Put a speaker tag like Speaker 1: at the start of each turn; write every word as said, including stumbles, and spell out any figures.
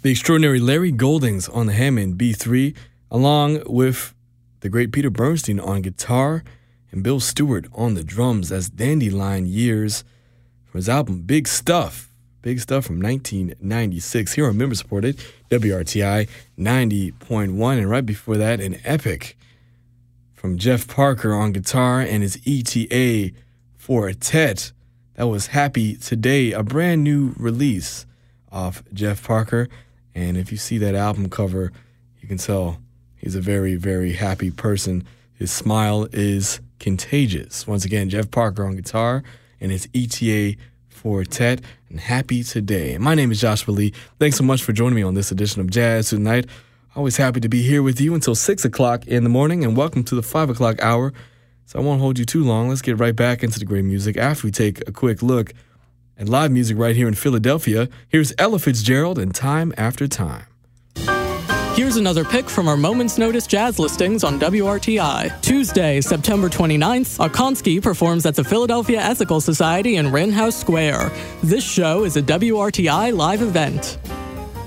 Speaker 1: The extraordinary Larry Goldings on the Hammond B three, along with the great Peter Bernstein on guitar and Bill Stewart on the drums as Dandelion Years from his album Big Stuff. Big Stuff from nineteen ninety-six here on member-supported W R T I ninety point one. And right before that, an epic from Jeff Parker on guitar and his E T A Quartet. That was Happy Today, a brand new release of Jeff Parker. And if you see that album cover, you can tell he's a very, very happy person. His smile is contagious. Once again, Jeff Parker on guitar and his E T A Quartet and Happy Today. My name is Joshua Lee. Thanks so much for joining me on this edition of Jazz Tonight. Always happy to be here with you until six o'clock in the morning, and welcome to the five o'clock hour. So I won't hold you too long. Let's get right back into the great music after we take a quick look at live music right here in Philadelphia. Here's Ella Fitzgerald and Time After Time.
Speaker 2: Here's another pick from our Moment's Notice jazz listings on W R T I. Tuesday, September twenty-ninth, Akonsky performs at the Philadelphia Ethical Society in Rittenhouse Square. This show is a W R T I live event.